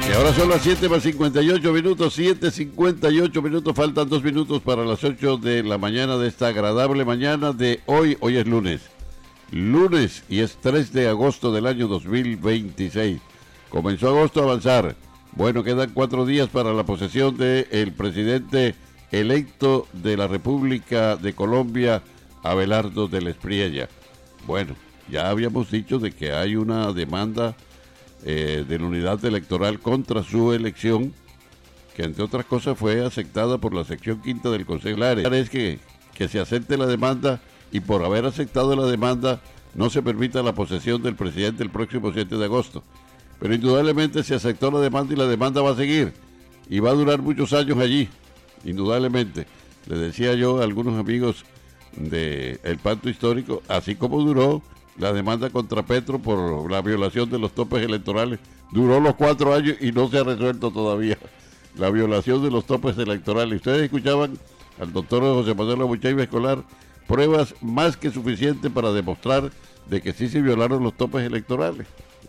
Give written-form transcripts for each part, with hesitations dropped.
Y ahora son las 7:58 minutos, 7:58 minutos, faltan 2 minutos para las 8 de la mañana de esta agradable mañana de hoy. Hoy es lunes y es 3 de agosto del año 2026. Comenzó agosto a avanzar. Bueno, quedan 4 días para la posesión del presidente electo de la República de Colombia, Abelardo del Espriella. Bueno, ya habíamos dicho de que hay una demanda de la unidad electoral contra su elección, que entre otras cosas fue aceptada por la sección quinta del Consejo. Es que se acepte la demanda y por haber aceptado la demanda no se permita la posesión del presidente el próximo 7 de agosto. Pero indudablemente se aceptó la demanda y la demanda va a seguir y va a durar muchos años allí, indudablemente. Les decía yo a algunos amigos del pacto histórico, así como duró la demanda contra Petro por la violación de los topes electorales, duró los 4 años y no se ha resuelto todavía la violación de los topes electorales. Ustedes escuchaban al doctor José Manuel Abuchaiba Escolar, pruebas más que suficientes para demostrar de que sí se violaron los topes electorales.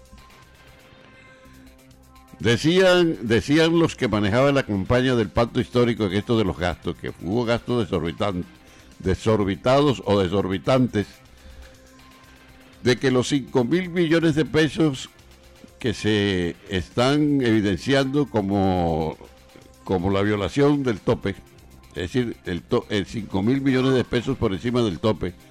Decían los que manejaban la campaña del pacto histórico en esto de los gastos, que hubo gastos desorbitados o desorbitantes, de que los 5.000 millones de pesos que se están evidenciando como la violación del tope, es decir, el 5.000 millones de pesos por encima del tope,